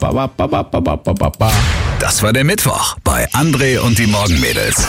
Das war der Mittwoch bei André und die Morgenmädels.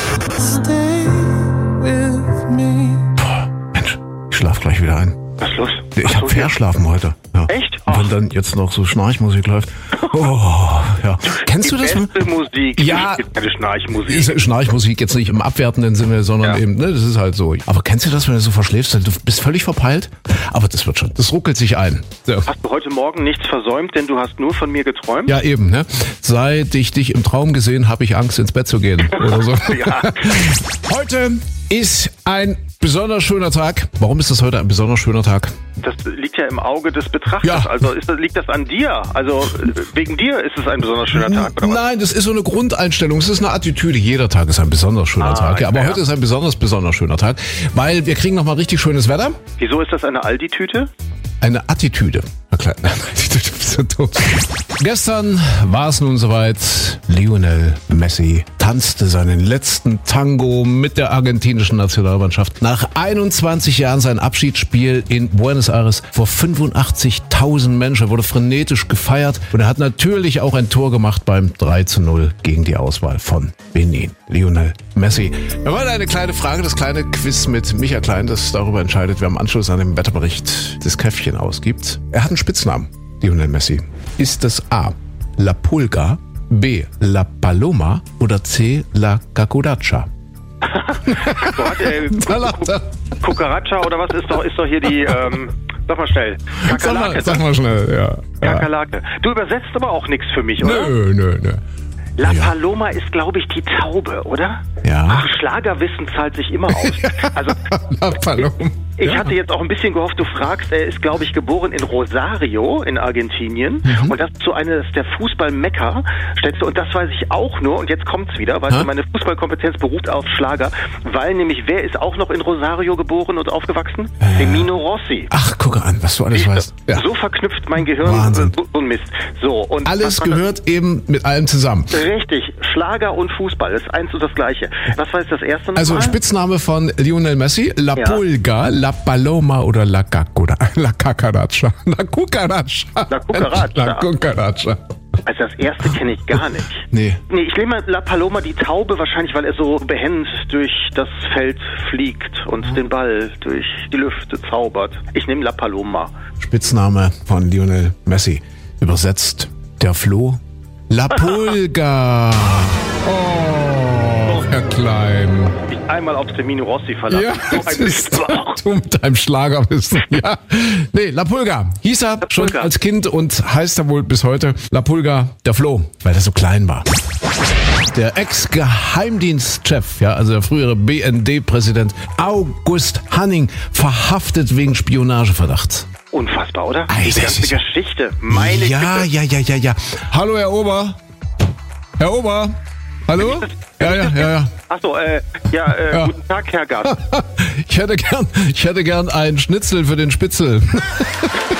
Mensch, ich schlaf gleich wieder ein. Was ist los? Ich habe Verschlafen heute. Ja. Echt? Und wenn dann jetzt noch so Schnarchmusik läuft. Oh, ja. Kennst du das? Die beste Musik. Ja. Keine Schnarchmusik. Ist Schnarchmusik jetzt nicht im abwertenden Sinne, sondern eben, ne, das ist halt so. Aber kennst du das, wenn du so verschläfst, du bist völlig verpeilt? Aber das wird schon, das ruckelt sich ein. So. Hast du heute Morgen nichts versäumt, denn du hast nur von mir geträumt? Ja, eben, ne? Seit ich dich im Traum gesehen, habe ich Angst, ins Bett zu gehen. Oder so. Ja. Heute ist ein besonders schöner Tag. Warum ist das heute ein besonders schöner Tag? Das liegt ja im Auge des Betrachters. Ja. Also liegt das an dir? Also wegen dir ist es ein besonders schöner Tag, oder was? Nein, das ist so eine Grundeinstellung. Es ist eine Attitüde. Jeder Tag ist ein besonders schöner Tag. Ja, aber heute ist ein besonders schöner Tag, weil wir kriegen nochmal richtig schönes Wetter. Wieso ist das eine Aldi-Tüte? Eine Attitüde. Attitüde, bist du dumm. Gestern war es nun soweit. Lionel Messi tanzte seinen letzten Tango mit der argentinischen Nationalmannschaft. Nach 21 Jahren sein Abschiedsspiel in Buenos Aires vor 85.000 Menschen. Er wurde frenetisch gefeiert und er hat natürlich auch ein Tor gemacht beim 3:0 gegen die Auswahl von Benin. Lionel Messi. Wir wollen eine kleine Frage, das kleine Quiz mit Micha Klein, das darüber entscheidet, wer im Anschluss an den Wetterbericht das Käffchen ausgibt. Er hat einen Spitznamen, Lionel Messi. Ist das A, La Pulga, B, La Paloma oder C, La Cucaracha? Cucaracha oder was ist doch hier die, sag mal schnell. Kakerlake. Sag mal schnell, ja. Kakerlake. Du übersetzt aber auch nichts für mich, oder? Nö. La Paloma ist, glaube ich, die Taube, oder? Ja. Ach, Schlagerwissen zahlt sich immer aus. Also, La Paloma. Ich hatte jetzt auch ein bisschen gehofft, du fragst, er ist, glaube ich, geboren in Rosario in Argentinien. Und das ist so eines der Fußball-Mekka, stellst du, und das weiß ich auch nur, und jetzt kommt's wieder, weißt du, meine Fußballkompetenz beruht auf Schlager, weil nämlich, wer ist auch noch in Rosario geboren und aufgewachsen? Mino Rossi. Ach, gucke an, was du alles weißt. Ja. So verknüpft mein Gehirn Wahnsinn. so ein Mist. So, und alles gehört eben mit allem zusammen. Richtig, Schlager und Fußball ist eins und das Gleiche. Was war jetzt das erste nochmal? Also Spitzname von Lionel Messi, La Pulga, La Paloma oder La Cucaracha. La Cucaracha. Also das erste kenne ich gar nicht. Nee, ich nehme mal La Paloma, die Taube, wahrscheinlich, weil er so behend durch das Feld fliegt und den Ball durch die Lüfte zaubert. Ich nehme La Paloma. Spitzname von Lionel Messi. Übersetzt der Floh. La Pulga. Oh, Herr Klein. Ich einmal auf Mino Rossi verlassen. Ja, So das ein ist Mist auch. du mit deinem Schlagerwissen. Ja. Nee, La Pulga hieß er schon Pulga. als Kind und heißt er wohl bis heute La Pulga, der Floh, weil er so klein war. Der Ex-Geheimdienstchef, ja, also der frühere BND-Präsident August Hanning, verhaftet wegen Spionageverdachts. Unfassbar, oder? Ei, Diese das ganze ist- Geschichte. Meine Güte. Ja. Hallo, Herr Ober. Herr Ober. Hallo? Ja. Achso, guten Tag, Herr Gast. Ich hätte gern ein Schnitzel für den Spitzel.